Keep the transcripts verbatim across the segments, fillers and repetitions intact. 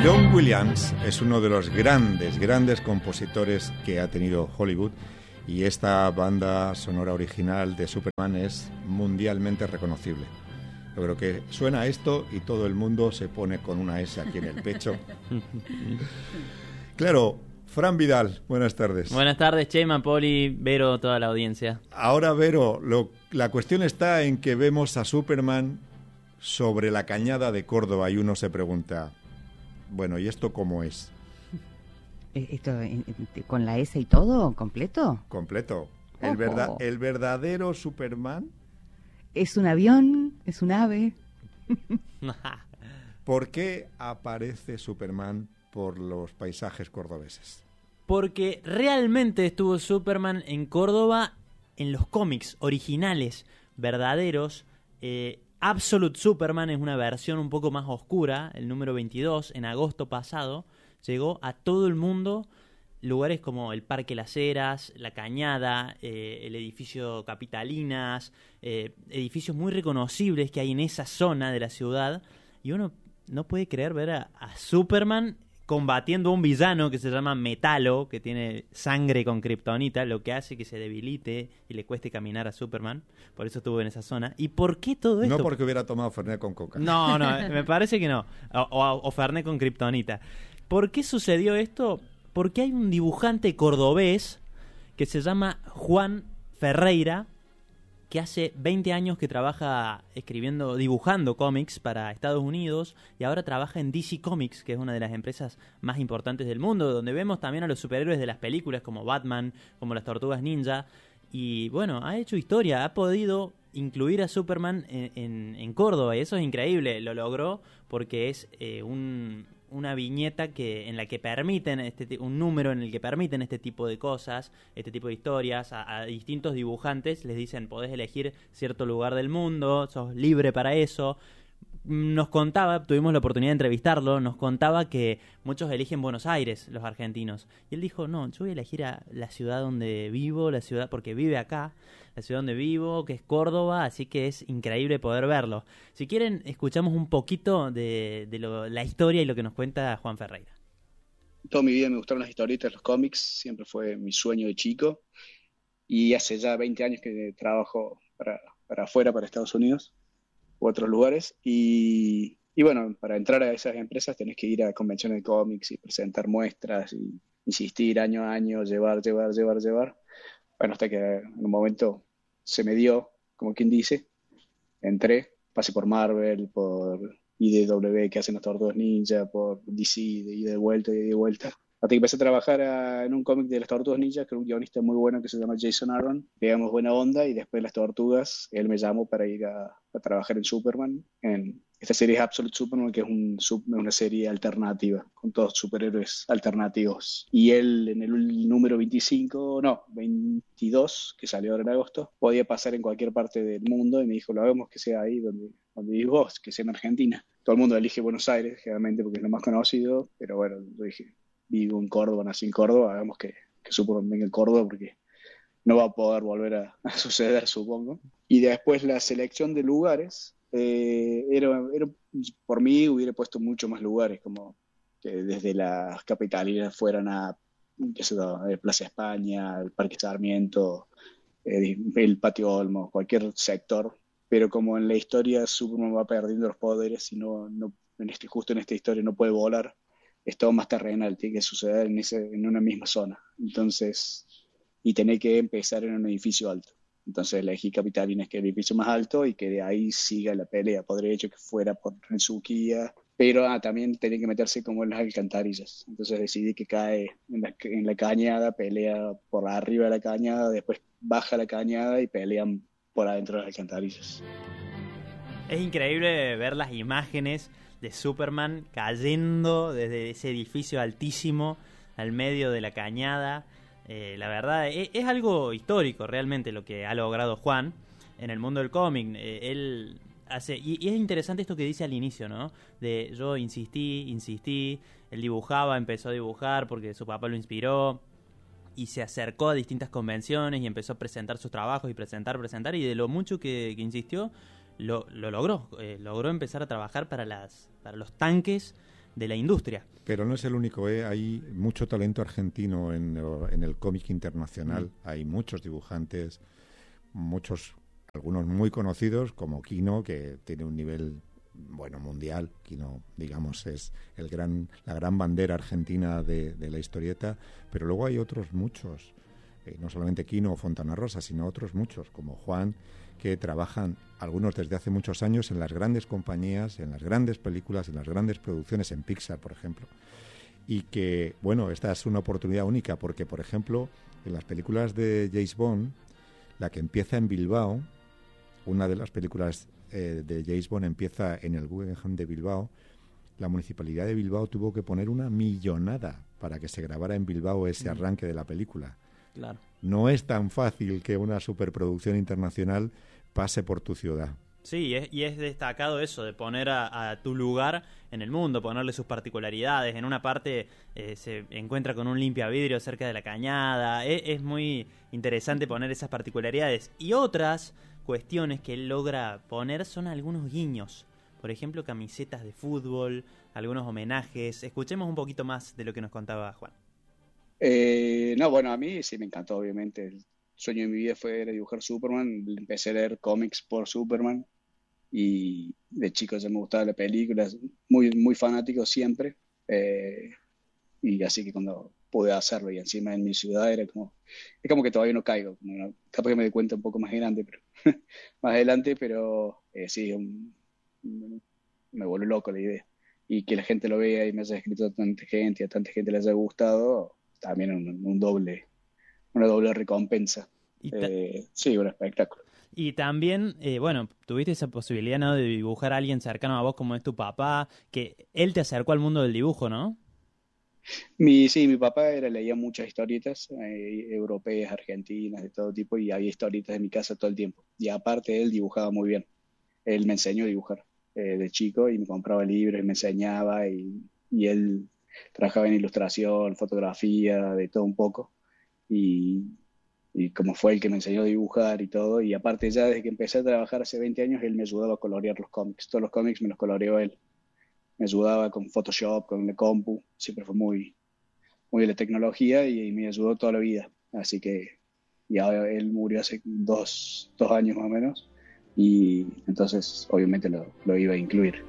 John Williams es uno de los grandes, grandes compositores que ha tenido Hollywood, y esta banda sonora original de Superman es mundialmente reconocible. Yo creo que suena esto y todo el mundo se pone con una S aquí en el pecho. Claro, Fran Vidal, buenas tardes. Buenas tardes, Chema, Poli, Vero, toda la audiencia. Ahora, Vero, lo, la cuestión está en que vemos a Superman sobre la cañada de Córdoba y uno se pregunta, bueno, ¿y esto cómo es? ¿Esto con la S y todo? ¿Completo? Completo. El, verda- el verdadero Superman. ¿Es un avión? ¿Es un ave? ¿Por qué aparece Superman por los paisajes cordobeses? Porque realmente estuvo Superman en Córdoba en los cómics originales, verdaderos. Eh, Absolute Superman es una versión un poco más oscura, el número veintidós, en agosto pasado. Llegó a todo el mundo, lugares como el Parque Las Heras, La Cañada, eh, el edificio Capitalinas, eh, edificios muy reconocibles que hay en esa zona de la ciudad. Y uno no puede creer ver a, a Superman combatiendo a un villano que se llama Metalo, que tiene sangre con kriptonita, lo que hace que se debilite y le cueste caminar a Superman. Por eso estuvo en esa zona. ¿Y por qué todo esto? No porque hubiera tomado Fernet con coca. No, no, me parece que no. O, o, o Fernet con kriptonita. ¿Por qué sucedió esto? Porque hay un dibujante cordobés que se llama Juan Ferreira, que hace veinte años que trabaja escribiendo, dibujando cómics para Estados Unidos, y ahora trabaja en D C Comics, que es una de las empresas más importantes del mundo, donde vemos también a los superhéroes de las películas como Batman, como las Tortugas Ninja. Y bueno, ha hecho historia, ha podido incluir a Superman en, en, en Córdoba, y eso es increíble. Lo logró porque es eh, un... una viñeta que en la que permiten este un número en el que permiten este tipo de cosas, este tipo de historias a, a distintos dibujantes. Les dicen, podés elegir cierto lugar del mundo, sos libre para eso. Nos contaba, tuvimos la oportunidad de entrevistarlo, nos contaba que muchos eligen Buenos Aires, los argentinos, y él dijo, no, yo voy a elegir a la ciudad donde vivo, la ciudad, porque vive acá, la ciudad donde vivo, que es Córdoba, así que es increíble poder verlo. Si quieren, escuchamos un poquito de, de lo, la historia y lo que nos cuenta Juan Ferreira. Toda mi vida me gustaron las historietas, los cómics, siempre fue mi sueño de chico, y hace ya veinte años que trabajo para, para afuera, para Estados Unidos u otros lugares, y, y bueno, para entrar a esas empresas tenés que ir a convenciones de cómics y presentar muestras y insistir año a año, llevar, llevar, llevar, llevar. Bueno, hasta que en un momento se me dio, como quien dice, entré, pasé por Marvel, por I D W, que hacen los Tortugas Ninja, por D C, de ida y de vuelta, de ida y de vuelta. Hasta que empecé a trabajar a, en un cómic de las Tortugas Ninja, que era un guionista muy bueno que se llama Jason Aaron. Pegamos buena onda y después de las Tortugas, él me llamó para ir a, a trabajar en Superman. En esta serie es Absolute Superman, que es un, una serie alternativa, con todos superhéroes alternativos. Y él en el número veinticinco, no, veintidós, que salió ahora en agosto, podía pasar en cualquier parte del mundo y me dijo, lo hagamos que sea ahí donde, donde vivís vos, que sea en Argentina. Todo el mundo elige Buenos Aires, generalmente porque es lo más conocido, pero bueno, yo dije, vivo en Córdoba, nací en Córdoba, hagamos que, que Superman venga en Córdoba porque no va a poder volver a, a suceder, supongo. Y después la selección de lugares, eh, era, era, por mí hubiera puesto mucho más lugares, como que desde las capitalinas fueran a, qué sé yo, Plaza España, el Parque Sarmiento, eh, el Patio Olmos, cualquier sector, pero como en la historia Superman va perdiendo los poderes y no, no en este, justo en esta historia no puede volar, es todo más terrenal, tiene que suceder en, ese, en una misma zona. Entonces, y tener que empezar en un edificio alto. Entonces elegí Capitalinas, que es el edificio más alto, y que de ahí siga la pelea. Podría hecho que fuera por Rensuquía, pero ah, también tenía que meterse como en las alcantarillas. Entonces decidí que cae en la, en la cañada, pelea por arriba de la cañada, después baja la cañada y pelean por adentro de las alcantarillas. Es increíble ver las imágenes de Superman cayendo desde ese edificio altísimo al medio de la cañada. Eh, la verdad, es, es algo histórico realmente lo que ha logrado Juan en el mundo del cómic. Eh, él hace, y, y es interesante esto que dice al inicio, ¿no? De yo insistí, insistí, él dibujaba, empezó a dibujar porque su papá lo inspiró, y se acercó a distintas convenciones y empezó a presentar sus trabajos y presentar, presentar, y de lo mucho que, que insistió, Lo, lo logró, eh, logró empezar a trabajar para las para los tanques de la industria. Pero no es el único, ¿eh? Hay mucho talento argentino en, en el cómic internacional. Mm. Hay muchos dibujantes, muchos, algunos muy conocidos, como Kino, que tiene un nivel, bueno, mundial. Kino, digamos, es el gran, la gran bandera argentina de, de la historieta. Pero luego hay otros muchos, eh, no solamente Kino o Fontana Rosa, sino otros muchos, como Juan, que trabajan, algunos desde hace muchos años, en las grandes compañías, en las grandes películas, en las grandes producciones, en Pixar, por ejemplo. Y que, bueno, esta es una oportunidad única porque, por ejemplo, en las películas de James Bond, la que empieza en Bilbao, una de las películas eh, de James Bond empieza en el Guggenheim de Bilbao, la Municipalidad de Bilbao tuvo que poner una millonada para que se grabara en Bilbao ese arranque de la película. Claro. No es tan fácil que una superproducción internacional pase por tu ciudad. Sí, y es, y es destacado eso, de poner a, a tu lugar en el mundo, ponerle sus particularidades. En una parte eh, se encuentra con un limpiavidrio cerca de la cañada. Es, es muy interesante poner esas particularidades. Y otras cuestiones que él logra poner son algunos guiños. Por ejemplo, camisetas de fútbol, algunos homenajes. Escuchemos un poquito más de lo que nos contaba Juan. Eh, no, bueno, a mí sí me encantó, obviamente. El sueño de mi vida fue dibujar Superman. Empecé a leer cómics por Superman y de chico ya me gustaba la película, muy, muy fanático siempre. Eh, y así que cuando pude hacerlo y encima en mi ciudad era como, es como que todavía no caigo, como no, capaz que me doy cuenta un poco más grande, pero más adelante, pero eh, sí, un, me volvió loco la idea. Y que la gente lo vea y me haya escrito a tanta gente y a tanta gente le haya gustado, también un, un doble, una doble recompensa. Eh, sí, un espectáculo. Y también, eh, bueno, tuviste esa posibilidad, ¿no?, de dibujar a alguien cercano a vos como es tu papá, que él te acercó al mundo del dibujo, ¿no? Mi, sí, mi papá era, leía muchas historietas eh, europeas, argentinas, de todo tipo, y había historietas en mi casa todo el tiempo. Y aparte él dibujaba muy bien. Él me enseñó a dibujar eh, de chico y me compraba libros y me enseñaba y, y él trabajaba en ilustración, fotografía, de todo un poco. Y, y como fue el que me enseñó a dibujar y todo, y aparte ya desde que empecé a trabajar hace veinte años, él me ayudaba a colorear los cómics. Todos los cómics me los coloreó él. Me ayudaba con Photoshop, con la compu, siempre fue muy, muy de la tecnología y, y me ayudó toda la vida. Así que ya él murió hace dos, dos años más o menos y entonces obviamente lo, lo iba a incluir.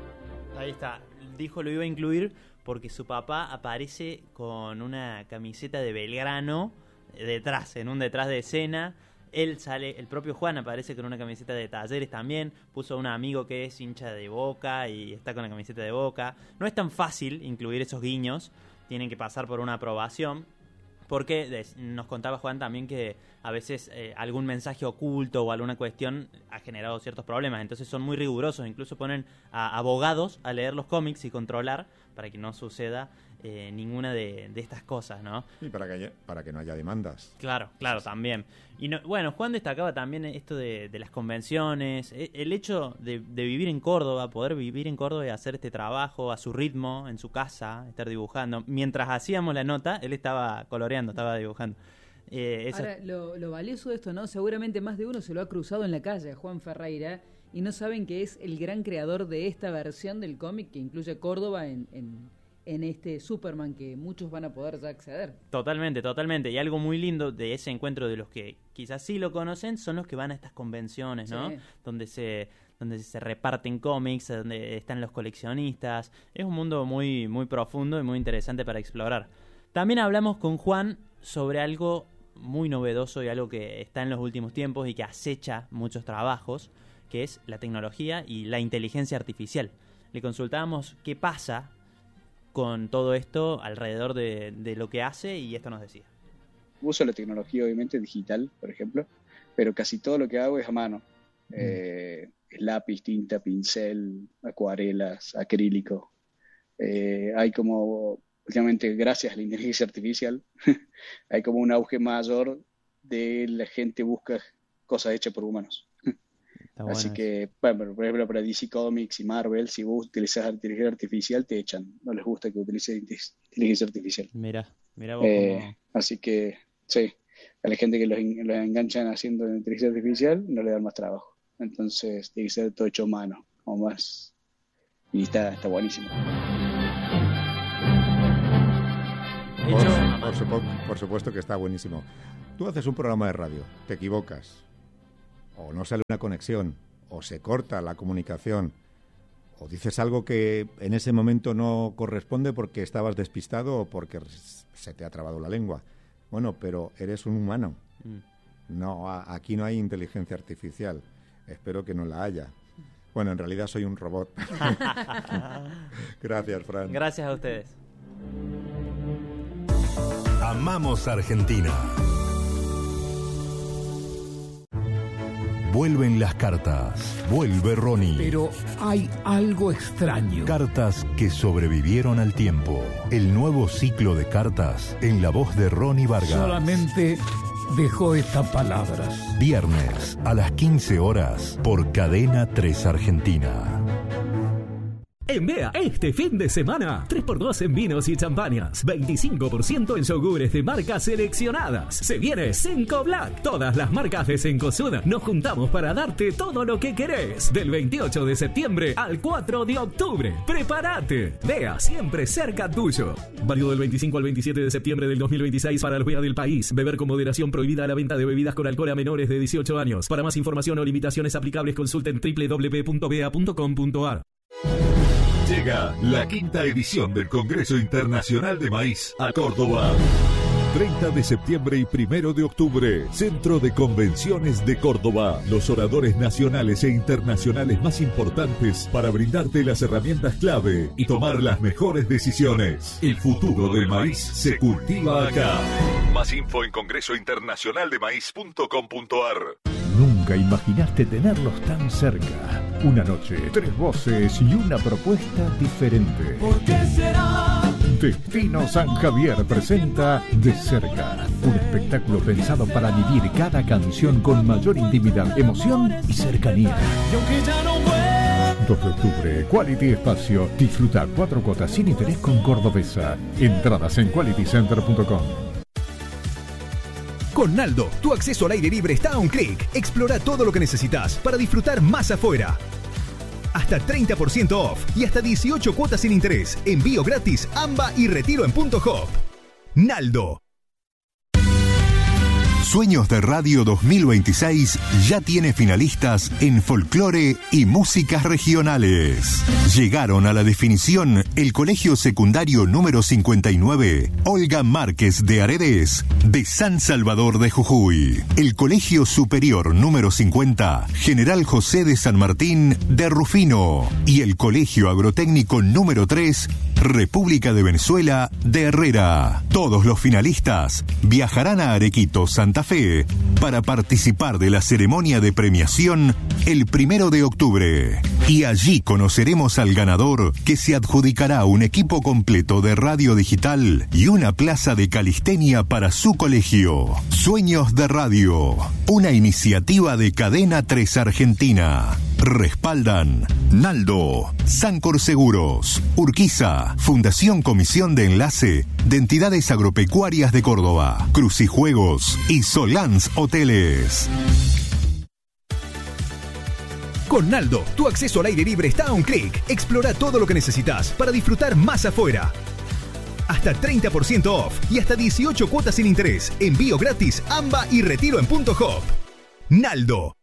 Ahí está, dijo lo iba a incluir porque su papá aparece con una camiseta de Belgrano detrás, en un detrás de escena. Él sale, el propio Juan aparece con una camiseta de Talleres también, puso a un amigo que es hincha de Boca y está con la camiseta de Boca. No es tan fácil incluir esos guiños, tienen que pasar por una aprobación, porque nos contaba Juan también que a veces eh, algún mensaje oculto o alguna cuestión ha generado ciertos problemas, entonces son muy rigurosos, incluso ponen a abogados a leer los cómics y controlar para que no suceda eh, ninguna de, de estas cosas, ¿no? Y para que, haya, para que no haya demandas. Claro, claro, sí, también. Y no, bueno, Juan destacaba también esto de, de las convenciones, el hecho de, de vivir en Córdoba, poder vivir en Córdoba y hacer este trabajo a su ritmo, en su casa, estar dibujando. Mientras hacíamos la nota, él estaba coloreando, estaba dibujando. Eh, eso... Ahora, lo, lo valioso de esto, ¿no? Seguramente más de uno se lo ha cruzado en la calle a Juan Ferreira y no saben que es el gran creador de esta versión del cómic que incluye Córdoba en, en, en este Superman que muchos van a poder ya acceder. Totalmente, totalmente. Y algo muy lindo de ese encuentro de los que quizás sí lo conocen son los que van a estas convenciones, ¿no? Sí. Donde se donde se reparten cómics, donde están los coleccionistas. Es un mundo muy, muy profundo y muy interesante para explorar. También hablamos con Juan sobre algo muy novedoso y algo que está en los últimos tiempos y que acecha muchos trabajos, que es la tecnología y la inteligencia artificial. Le consultábamos qué pasa con todo esto alrededor de, de lo que hace y esto nos decía. Uso la tecnología obviamente digital, por ejemplo, pero casi todo lo que hago es a mano. Mm. Eh, lápiz, tinta, pincel, acuarelas, acrílico. Eh, hay como... Últimamente, gracias a la inteligencia artificial, hay como un auge mayor de la gente busca cosas hechas por humanos. Bueno. Así que, bueno, por ejemplo, para D C Comics y Marvel, si vos utilizas inteligencia artificial, te echan. No les gusta que utilices inteligencia artificial. Mira, mira vos eh, cómo... Así que, sí, a la gente que los, los enganchan haciendo inteligencia artificial, no le dan más trabajo. Entonces, tiene que ser todo hecho a mano, o más. Y está, está buenísimo. Hecho Por, a por, mano. supo- por supuesto que está buenísimo. Tú haces un programa de radio, te equivocas, o no sale una conexión, o se corta la comunicación, o dices algo que en ese momento no corresponde porque estabas despistado o porque se te ha trabado la lengua. Bueno, pero eres un humano. Mm. No, a- aquí no hay inteligencia artificial. Espero que no la haya. Bueno, en realidad soy un robot. Gracias, Fran. Gracias a ustedes. Amamos Argentina. Vuelven las cartas. Vuelve Ronnie. Pero hay algo extraño. Cartas que sobrevivieron al tiempo. El nuevo ciclo de cartas en la voz de Ronnie Vargas. Solamente dejó estas palabras. Viernes a las quince horas por Cadena tres Argentina. En B E A, este fin de semana, tres por dos en vinos y champañas, veinticinco por ciento en yogures de marcas seleccionadas. Se viene Cinco Black. Todas las marcas de Cencosud nos juntamos para darte todo lo que querés. Del veintiocho de septiembre al cuatro de octubre. ¡Prepárate! B E A, siempre cerca tuyo. Válido del veinticinco al veintisiete de septiembre del dos mil veintiséis para los B E A del país. Beber con moderación, prohibida la venta de bebidas con alcohol a menores de dieciocho años. Para más información o limitaciones aplicables, consulten doble u doble u doble u punto bea punto com punto a r. Llega la quinta edición del Congreso Internacional de Maíz a Córdoba. treinta de septiembre y primero de octubre, Centro de Convenciones de Córdoba. Los oradores nacionales e internacionales más importantes para brindarte las herramientas clave y tomar las mejores decisiones. El futuro del maíz se cultiva acá. Más info en congreso internacional de maíz punto com punto a r. Nunca imaginaste tenerlos tan cerca. Una noche, tres voces y una propuesta diferente. ¿Por qué será? Destino San Javier presenta De Cerca, un espectáculo pensado para vivir cada canción con mayor intimidad, emoción y cercanía. Y aunque ya no vuelvo. dos de octubre, Quality Espacio. Disfruta cuatro cuotas sin interés con Cordobesa. Entradas en quality center punto com. Con Naldo, tu acceso al aire libre está a un clic. Explora todo lo que necesitas para disfrutar más afuera. Hasta treinta por ciento off y hasta dieciocho cuotas sin interés. Envío gratis, AMBA y retiro en punto hop. Naldo. Sueños de Radio dos mil veintiséis ya tiene finalistas en folclore y músicas regionales. Llegaron a la definición el Colegio Secundario número cincuenta y nueve, Olga Márquez de Aredes, de San Salvador de Jujuy. El Colegio Superior número cincuenta, General José de San Martín de Rufino. Y el Colegio Agrotécnico número tres, República de Venezuela de Herrera. Todos los finalistas viajarán a Arequito, Santa Fe, para participar de la ceremonia de premiación el primero de octubre. Y allí conoceremos al ganador, que se adjudicará un equipo completo de radio digital y una plaza de calistenia para su colegio. Sueños de Radio, una iniciativa de Cadena tres Argentina. Respaldan Naldo, Sancor Seguros, Urquiza, Fundación Comisión de Enlace de Entidades Agropecuarias de Córdoba, Crucijuegos y Solans Hoteles. Con Naldo, tu acceso al aire libre está a un clic. Explora todo lo que necesitas para disfrutar más afuera. Hasta treinta por ciento off y hasta dieciocho cuotas sin interés. Envío gratis, AMBA y retiro en punto hop. Naldo.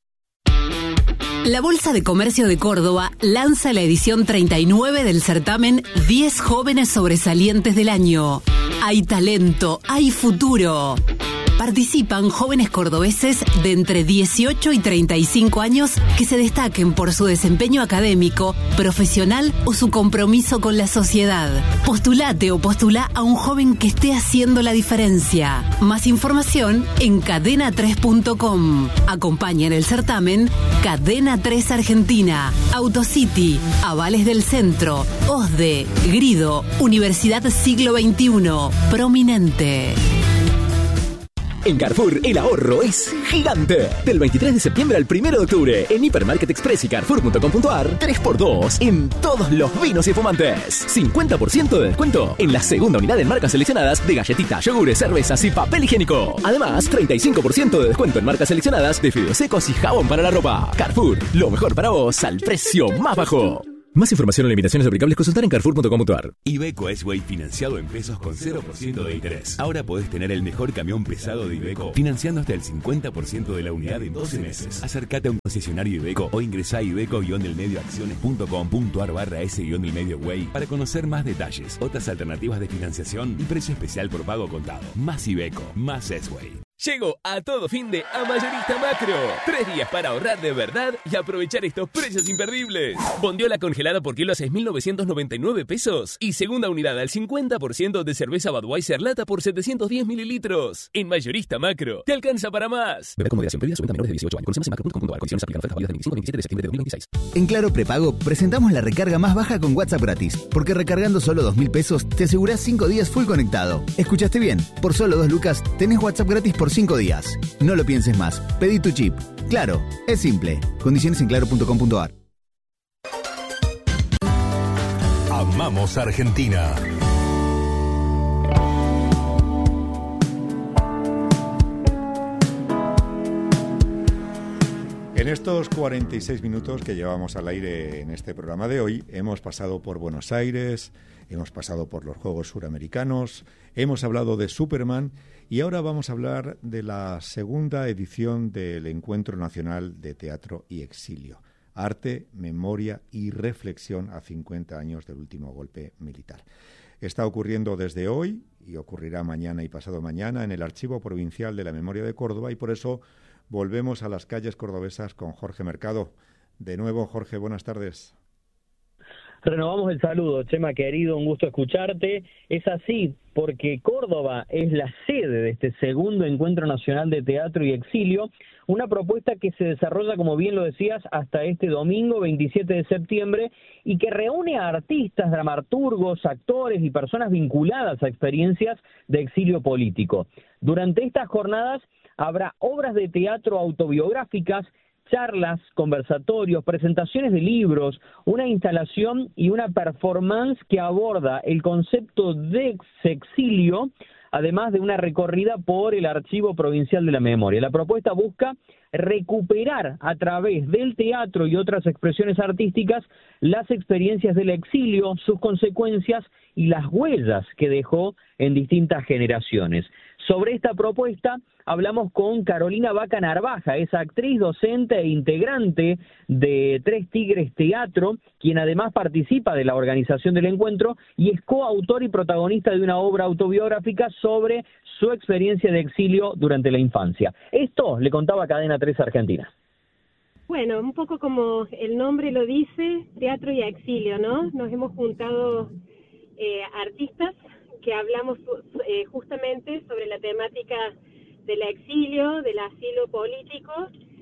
La Bolsa de Comercio de Córdoba lanza la edición treinta y nueve del certamen diez jóvenes sobresalientes del año. Hay talento, hay futuro. Participan jóvenes cordobeses de entre dieciocho y treinta y cinco años que se destaquen por su desempeño académico, profesional o su compromiso con la sociedad. Postulate o postula a un joven que esté haciendo la diferencia. Más información en cadena tres punto com. Acompaña en el certamen Cadena tres Argentina, Autocity, Avales del Centro, O S D E, Grido, Universidad Siglo veintiuno, Prominente. En Carrefour, el ahorro es gigante. Del veintitrés de septiembre al primero de octubre, en Hipermarket Express y Carrefour punto com punto a r, tres por dos en todos los vinos y espumantes. cincuenta por ciento de descuento en la segunda unidad en marcas seleccionadas de galletitas, yogures, cervezas y papel higiénico. Además, treinta y cinco por ciento de descuento en marcas seleccionadas de fideos secos y jabón para la ropa. Carrefour, lo mejor para vos al precio más bajo. Más información o limitaciones aplicables consultar en carrefour punto com punto a r. Iveco S-Way financiado en pesos con cero por ciento de interés. Ahora podés tener el mejor camión pesado de Iveco financiando hasta el cincuenta por ciento de la unidad en doce meses. Acércate a un concesionario Iveco o ingresá a iveco-delmedioacciones punto com punto a r barra S-DelmedioWay para conocer más detalles, otras alternativas de financiación y precio especial por pago contado. Más Iveco, más S-Way. Llegó a todo fin de a Mayorista Macro. Tres días para ahorrar de verdad y aprovechar estos precios imperdibles. Bondiola congelada por kilo a seis mil novecientos noventa y nueve pesos. Y segunda unidad al cincuenta por ciento de cerveza Budweiser lata por setecientos diez mililitros. En Mayorista Macro, te alcanza para más. Beber con moderación, previa su venta a menores de dieciocho años. Conoce más en macro punto com punto a r. Condiciones aplican. Ofertas válidas del veinticinco al veintisiete de septiembre de dos mil veintiséis. En Claro Prepago presentamos la recarga más baja con WhatsApp gratis. Porque recargando solo dos mil pesos te asegurás cinco días full conectado. ¿Escuchaste bien? Por solo dos lucas tenés WhatsApp gratis por cinco días. No lo pienses más. Pedí tu chip. Claro, es simple. Condiciones en claro punto com punto a r. Amamos Argentina. En estos cuarenta y seis minutos que llevamos al aire en este programa de hoy, hemos pasado por Buenos Aires, hemos pasado por los Juegos Suramericanos, hemos hablado de Superman y ahora vamos a hablar de la segunda edición del Encuentro Nacional de Teatro y Exilio. Arte, memoria y reflexión a cincuenta años del último golpe militar. Está ocurriendo desde hoy y ocurrirá mañana y pasado mañana en el Archivo Provincial de la Memoria de Córdoba y por eso volvemos a las calles cordobesas con Jorge Mercado. De nuevo, Jorge, buenas tardes. Renovamos el saludo, Chema querido, un gusto escucharte. Es así, porque Córdoba es la sede de este segundo Encuentro Nacional de Teatro y Exilio, una propuesta que se desarrolla, como bien lo decías, hasta este domingo veintisiete de septiembre y que reúne a artistas, dramaturgos, actores y personas vinculadas a experiencias de exilio político. Durante estas jornadas habrá obras de teatro autobiográficas, charlas, conversatorios, presentaciones de libros, una instalación y una performance que aborda el concepto de exilio, además de una recorrida por el Archivo Provincial de la Memoria. La propuesta busca recuperar a través del teatro y otras expresiones artísticas las experiencias del exilio, sus consecuencias y las huellas que dejó en distintas generaciones. Sobre esta propuesta hablamos con Carolina Vaca Narvaja, es actriz, docente e integrante de Tres Tigres Teatro, quien además participa de la organización del encuentro y es coautor y protagonista de una obra autobiográfica sobre su experiencia de exilio durante la infancia. Esto le contaba Cadena tres Argentina. Bueno, un poco como el nombre lo dice, teatro y exilio, ¿no? Nos hemos juntado eh, artistas que hablamos eh, justamente sobre la temática del exilio, del asilo político,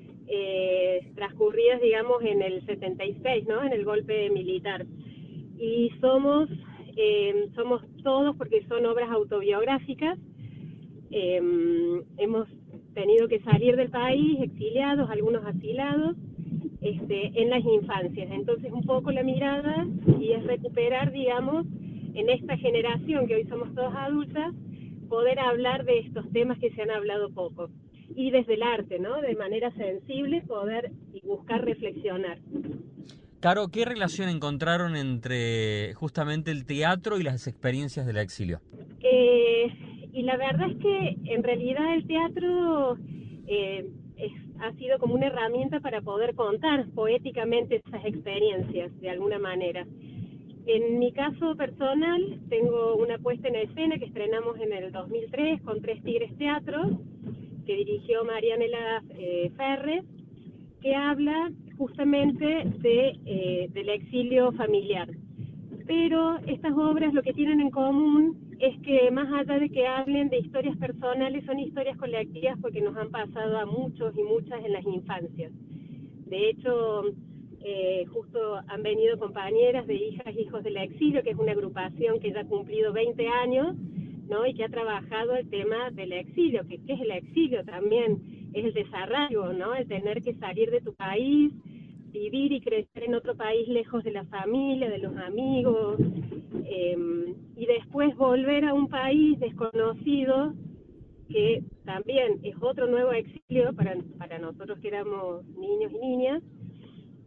eh, transcurridas, digamos, en el setenta y seis, ¿no? En el golpe militar. Y somos, eh, somos todos, porque son obras autobiográficas, eh, hemos tenido que salir del país, exiliados, algunos asilados, este, en las infancias. Entonces, un poco la mirada y es recuperar, digamos, en esta generación, que hoy somos todos adultas, poder hablar de estos temas que se han hablado poco. Y desde el arte, ¿no? De manera sensible, poder y buscar reflexionar. Caro, ¿qué relación encontraron entre justamente el teatro y las experiencias del exilio? Eh, y la verdad es que en realidad el teatro eh, es, ha sido como una herramienta para poder contar poéticamente esas experiencias, de alguna manera. En mi caso personal, tengo una puesta en escena que estrenamos en el dos mil tres con Tres Tigres Teatro, que dirigió Marianela eh, Ferre, que habla justamente de, eh, del exilio familiar. Pero estas obras lo que tienen en común es que más allá de que hablen de historias personales, son historias colectivas porque nos han pasado a muchos y muchas en las infancias. De hecho, Eh, justo han venido compañeras de Hijas e Hijos del Exilio, que es una agrupación que ya ha cumplido veinte años, ¿no? Y que ha trabajado el tema del exilio, que, que es el exilio también, es el desarraigo, ¿no? El tener que salir de tu país, vivir y crecer en otro país lejos de la familia, de los amigos, eh, y después volver a un país desconocido, que también es otro nuevo exilio para, para nosotros que éramos niños y niñas,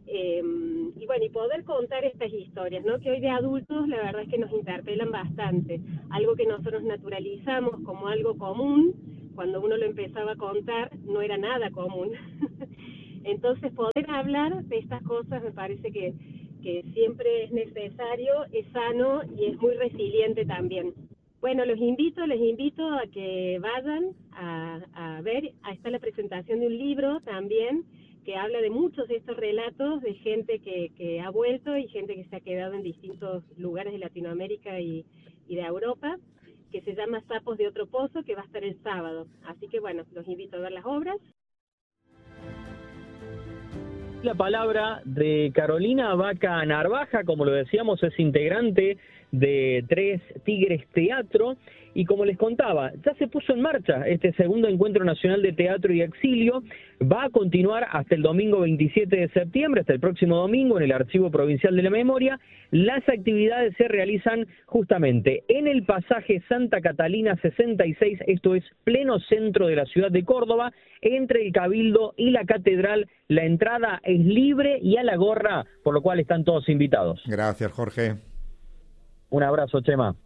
Eh, y bueno, y poder contar estas historias, ¿no? Que hoy de adultos la verdad es que nos interpelan bastante. Algo que nosotros naturalizamos como algo común, cuando uno lo empezaba a contar no era nada común. Entonces poder hablar de estas cosas me parece que, que siempre es necesario, es sano y es muy resiliente también. Bueno, los invito, les invito a que vayan a, a ver, ahí está la presentación de un libro también, que habla de muchos de estos relatos de gente que, que ha vuelto y gente que se ha quedado en distintos lugares de Latinoamérica y, y de Europa, que se llama Sapos de Otro Pozo, que va a estar el sábado. Así que bueno, los invito a ver las obras. La palabra de Carolina Vaca Narvaja, como lo decíamos, es integrante de Tres Tigres Teatro, y como les contaba, ya se puso en marcha este segundo Encuentro Nacional de Teatro y Exilio. Va a continuar hasta el domingo veintisiete de septiembre, hasta el próximo domingo, en el Archivo Provincial de la Memoria. Las actividades se realizan justamente en el pasaje Santa Catalina sesenta y seis, esto es pleno centro de la ciudad de Córdoba, entre el Cabildo y la Catedral. La entrada es libre y a la gorra, por lo cual están todos invitados. Gracias, Jorge. Un abrazo, Chema.